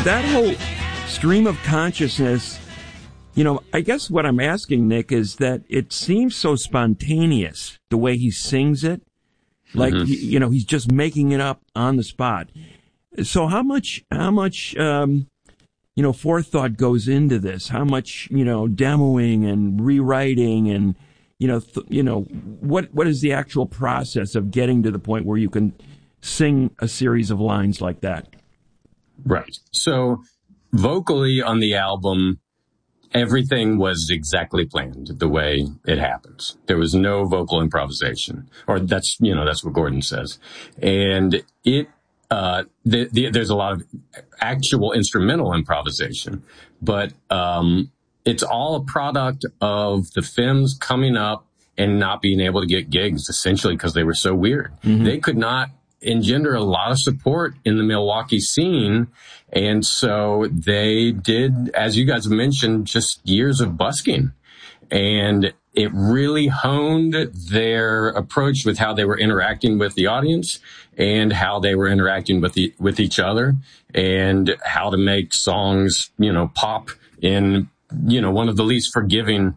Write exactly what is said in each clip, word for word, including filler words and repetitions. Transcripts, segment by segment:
that whole stream of consciousness, you know, I guess what I'm asking, Nick, is that it seems so spontaneous, the way he sings it. Like, mm-hmm. you know, he's just making it up on the spot. So how much, how much, um, you know, forethought goes into this? How much, you know, demoing and rewriting and, you know, th- you know, what, what is the actual process of getting to the point where you can sing a series of lines like that? Right. So vocally on the album, everything was exactly planned the way it happens. There was no vocal improvisation, or that's, you know, that's what Gordon says. And it, uh, the, the, there's a lot of actual instrumental improvisation, but, um, it's all a product of the Femmes coming up and not being able to get gigs, essentially because they were so weird. Mm-hmm. They could not engender a lot of support in the Milwaukee scene. And so they did, as you guys mentioned, just years of busking. And it really honed their approach with how they were interacting with the audience and how they were interacting with the, with each other and how to make songs, you know, pop in, you know, one of the least forgiving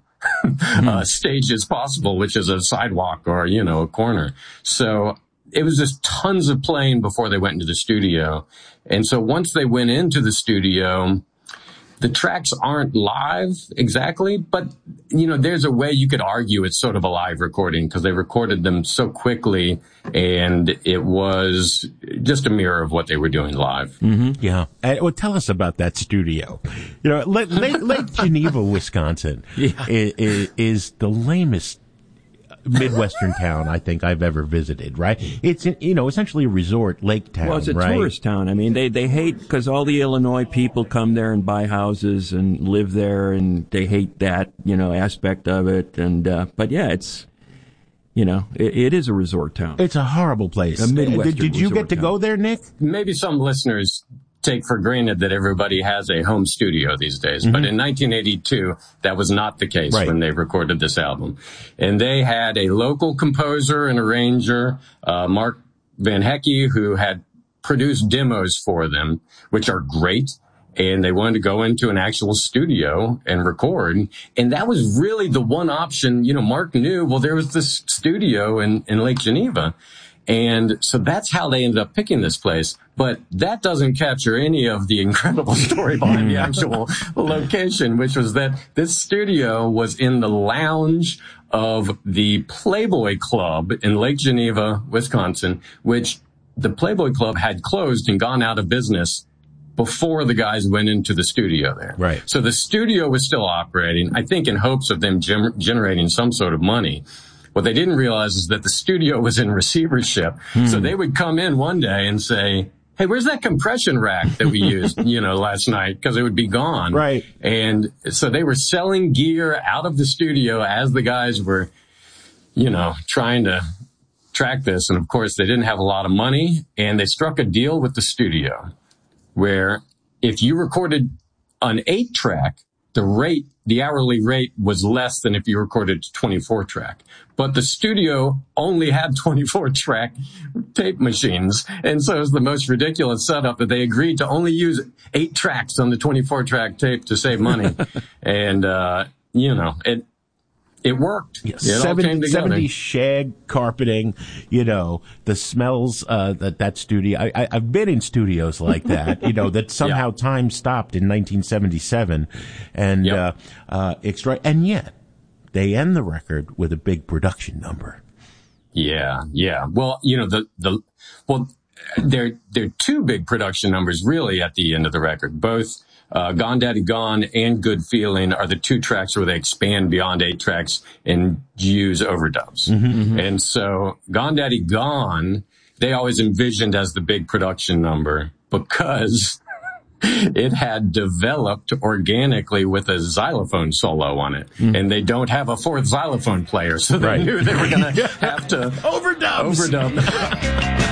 uh, stages possible, which is a sidewalk or, you know, a corner. So it was just tons of playing before they went into the studio. And so once they went into the studio, the tracks aren't live exactly, but, you know, there's a way you could argue it's sort of a live recording because they recorded them so quickly and it was just a mirror of what they were doing live. Mm-hmm. Yeah. Uh, well, tell us about that studio. You know, Lake, Lake, Lake Geneva, Wisconsin yeah. is, is the lamest Midwestern town I think I've ever visited, right? It's, you know, essentially a resort lake town, Well, it's a right? tourist town. I mean, they, they hate, because all the Illinois people come there and buy houses and live there, and they hate that, you know, aspect of it. And, uh, but yeah, it's, you know, it, it is a resort town. It's a horrible place. A Midwestern Did, did you get to town. go there, Nick? Maybe some listeners take for granted that everybody has a home studio these days. Mm-hmm. But in nineteen eighty-two, that was not the case right. when they recorded this album. And they had a local composer and arranger, uh, Mark Van Hecke, who had produced demos for them, which are great. And they wanted to go into an actual studio and record. And that was really the one option. You know, Mark knew, well, there was this studio in, in Lake Geneva. And so that's how they ended up picking this place. But that doesn't capture any of the incredible story behind the actual location, which was that this studio was in the lounge of the Playboy Club in Lake Geneva, Wisconsin, which the Playboy Club had closed and gone out of business before the guys went into the studio there. Right. So the studio was still operating, I think in hopes of them gem- generating some sort of money. What they didn't realize is that the studio was in receivership. Hmm. So they would come in one day and say, hey, where's that compression rack that we used, you know, last night? Because it would be gone. Right. And so they were selling gear out of the studio as the guys were, you know, trying to track this. And of course, they didn't have a lot of money. And they struck a deal with the studio where if you recorded an eight track, the rate, the hourly rate was less than if you recorded a twenty-four track. But the studio only had twenty-four track tape machines. And so it was the most ridiculous setup that they agreed to only use eight tracks on the twenty-four track tape to save money. and, uh, you know, it, it worked. Yeah, it seventy, all came together. seventy shag carpeting, you know, the smells, uh, that, that studio. I, I, I've been in studios like that, you know, that somehow yeah. time stopped in nineteen seventy-seven and, yep. uh, uh, extra, and yet they end the record with a big production number. Yeah. Yeah. Well, you know, the, the, well, there, there are two big production numbers really at the end of the record, both, Uh, Gone Daddy Gone and Good Feeling are the two tracks where they expand beyond eight tracks and use overdubs. Mm-hmm, mm-hmm. And so Gone Daddy Gone, they always envisioned as the big production number because it had developed organically with a xylophone solo on it. Mm-hmm. And they don't have a fourth xylophone player, so they right. knew they were going to have to overdub. overdub.